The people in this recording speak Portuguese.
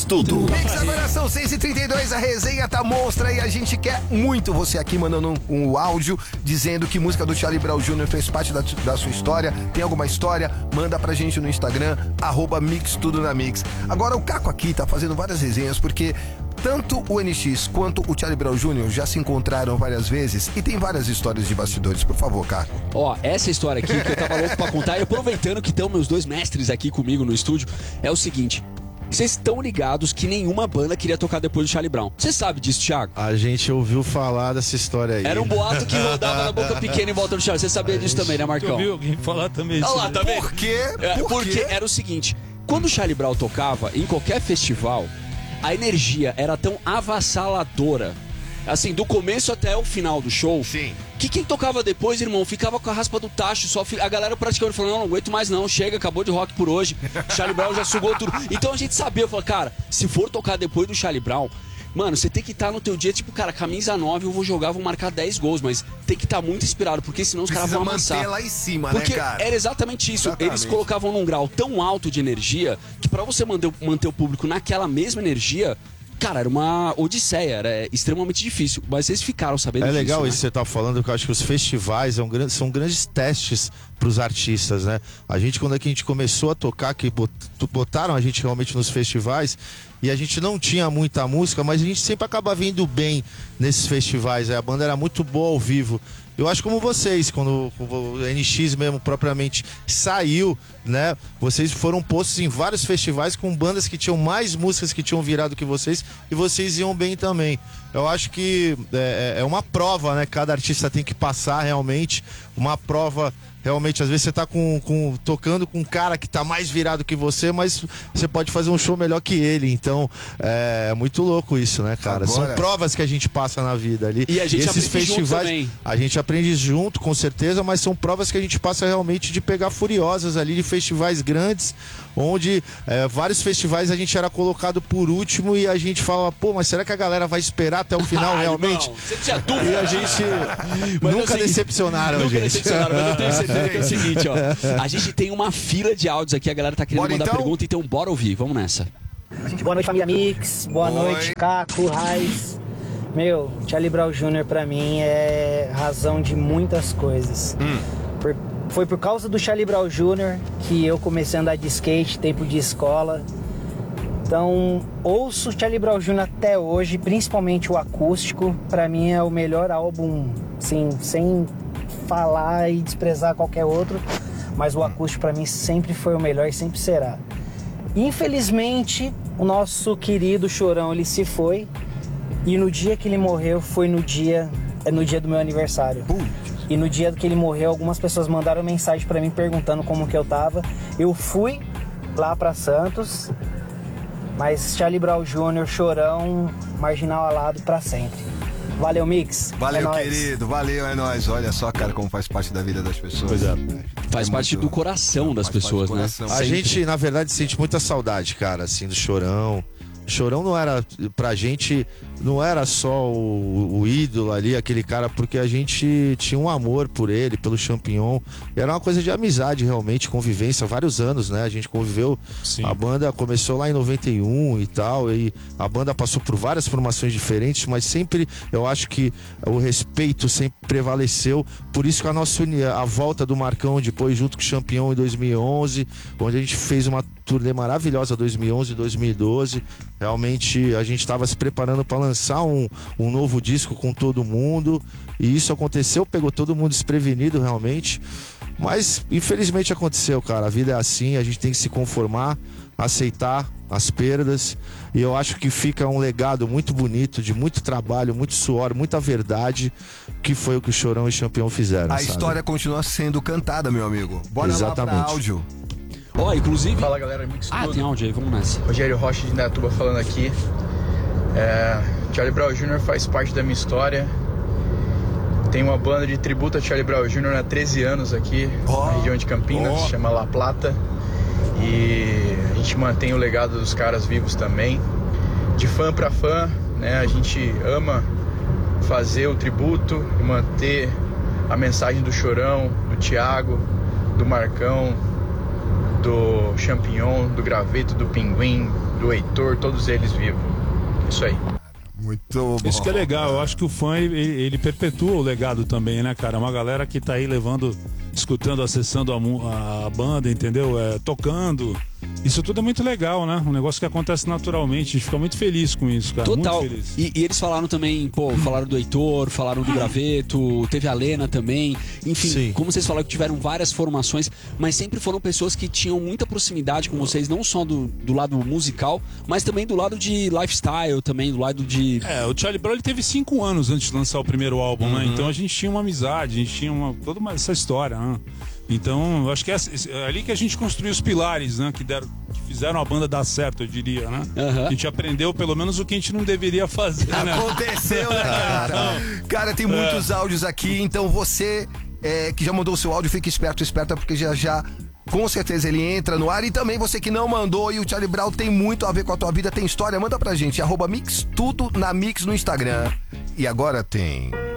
Mix Tudo. Mix, agora são 6h32, a resenha tá monstra e a gente quer muito você aqui mandando um áudio dizendo que música do Charlie Brown Jr. fez parte da sua história. Tem alguma história? Manda pra gente no Instagram, @Mix Tudo na Mix. Agora o Caco aqui tá fazendo várias resenhas porque tanto o NX quanto o Charlie Brown Jr. já se encontraram várias vezes e tem várias histórias de bastidores. Por favor, Caco. Ó, essa história aqui que eu tava louco pra contar, e aproveitando que estão meus dois mestres aqui comigo no estúdio, é o seguinte: vocês estão ligados que nenhuma banda queria tocar depois do Charlie Brown. Você sabe disso, Thiago? A gente ouviu falar dessa história aí. Era um boato que rodava na boca pequena em volta do Charlie. Você sabia disso também, né, Marcão? Eu ouvi alguém falar também. Olha lá, tá vendo? Por quê? Porque era o seguinte: quando o Charlie Brown tocava em qualquer festival, a energia era tão avassaladora, assim, do começo até o final do show. Sim. Que quem tocava depois, irmão, ficava com a raspa do tacho, a galera praticamente falando: não aguento mais não, chega, acabou de rock por hoje, Charlie Brown já sugou tudo. Então a gente sabia, eu falei, cara, se for tocar depois do Charlie Brown, mano, você tem que estar no teu dia, tipo, cara, camisa 9, eu vou jogar, vou marcar 10 gols, mas tem que estar muito inspirado, porque senão os caras vão amassar. Manter lá em cima, porque né, cara? era exatamente isso. Exatamente. Eles colocavam num grau tão alto de energia que pra você manter o público naquela mesma energia, cara, era uma odisseia, era extremamente difícil. Mas vocês ficaram sabendo disso, legal né? isso que você tá falando, porque eu acho que os festivais são grandes testes pros artistas, né? Quando a gente começou a tocar, que botaram a gente realmente nos festivais, e a gente não tinha muita música, mas a gente sempre acaba vindo bem nesses festivais. A banda era muito boa ao vivo. Eu acho como vocês, quando o NX mesmo propriamente saiu, né? Vocês foram postos em vários festivais com bandas que tinham mais músicas que tinham virado que vocês, e vocês iam bem também. Eu acho que é uma prova, né? Cada artista tem que passar realmente uma prova. Realmente, às vezes você tá tocando com um cara que tá mais virado que você, mas você pode fazer um show melhor que ele. Então, é muito louco isso, né, cara? Agora... São provas que a gente passa na vida ali. E a gente esses aprende junto festivais, também. a gente aprende junto, com certeza, mas são provas que a gente passa realmente de pegar furiosas ali, de festivais grandes, onde vários festivais a gente era colocado por último e a gente fala, pô, mas será que a galera vai esperar até o final realmente? Irmão, você tinha dúvida. E a gente nunca decepcionaram, Nunca gente. decepcionaram, mas eu tenho certeza que é o seguinte, ó. A gente tem uma fila de áudios aqui, a galera tá querendo mandar pergunta, então bora ouvir, vamos nessa. Boa noite, família Mix. Boa noite, Caco, Raiz. Meu, Charlie Brown Jr. pra mim é razão de muitas coisas. Foi por causa do Charlie Brown Jr. que eu comecei a andar de skate, tempo de escola. Então, ouço Charlie Brown Jr. até hoje, principalmente o acústico. Pra mim é o melhor álbum, assim, sem falar e desprezar qualquer outro. Mas o acústico pra mim sempre foi o melhor e sempre será. Infelizmente, o nosso querido Chorão, ele se foi. E no dia que ele morreu foi no dia do meu aniversário. E no dia que ele morreu, algumas pessoas mandaram mensagem pra mim perguntando como que eu tava. Eu fui lá pra Santos, mas Charlie Brown Jr., Chorão, marginal alado pra sempre. Valeu, Mix. Valeu, é querido. Valeu, é nóis. Olha só, cara, como faz parte da vida das pessoas. Pois é. Faz parte do coração das pessoas, né? A gente, na verdade, sente muita saudade, cara, assim, do Chorão. Chorão não era, pra gente, não era só o ídolo ali, aquele cara, porque a gente tinha um amor por ele, pelo Champignon. E era uma coisa de amizade, realmente, convivência, vários anos, né? A gente conviveu, sim. A banda começou lá em 91 e tal, e a banda passou por várias formações diferentes, mas sempre, eu acho que o respeito sempre prevaleceu. Por isso que a volta do Marcão depois, junto com o Champignon em 2011, onde a gente fez uma turnê maravilhosa 2011 e 2012. Realmente a gente estava se preparando para lançar um novo disco com todo mundo, e isso aconteceu, pegou todo mundo desprevenido realmente, mas infelizmente aconteceu, cara. A vida é assim, a gente tem que se conformar, aceitar as perdas, e eu acho que fica um legado muito bonito, de muito trabalho, muito suor, muita verdade, que foi o que o Chorão e o Champignon fizeram. A história continua sendo cantada, meu amigo. Bora exatamente. Lá pra áudio. Ó, inclusive... Fala, galera, Mix Tudo. Tem áudio aí, vamos nessa. Rogério Rocha de Indaiatuba falando aqui. Charlie Brown Jr. faz parte da minha história. Tem uma banda de tributo a Charlie Brown Jr. há 13 anos aqui, na região de Campinas, chama La Plata. E a gente mantém o legado dos caras vivos também. De fã pra fã, né? A gente ama fazer o tributo e manter a mensagem do Chorão, do Thiago, do Marcão, do Champignon, do Graveto, do Pinguim, do Heitor, todos eles vivos. Isso aí. Muito bom. Isso que é legal, eu acho que o fã, ele perpetua o legado também, né, cara? Uma galera que tá aí levando, escutando, acessando a banda, entendeu? Tocando. Isso tudo é muito legal, né? Um negócio que acontece naturalmente. A gente fica muito feliz com isso, cara. Total. Muito feliz. E eles falaram também, falaram do Heitor, falaram do Graveto, teve a Lena também. Enfim, Sim. como vocês falaram que tiveram várias formações, mas sempre foram pessoas que tinham muita proximidade com vocês, não só do lado musical, mas também do lado de lifestyle, também do lado de... O Charlie Brown, ele teve 5 anos antes de lançar o primeiro álbum, né? Então a gente tinha uma amizade, a gente tinha essa história, né? Então, eu acho que é ali que a gente construiu os pilares, né? Que fizeram a banda dar certo, eu diria, né? A gente aprendeu pelo menos o que a gente não deveria fazer, né? Aconteceu, né, cara? Cara, tem muitos áudios aqui, então você que já mandou o seu áudio, fique esperta, porque já com certeza ele entra no ar. E também você que não mandou, e o Charlie Brown tem muito a ver com a tua vida, tem história, manda pra gente, @mix, tudo na Mix no Instagram. E agora tem...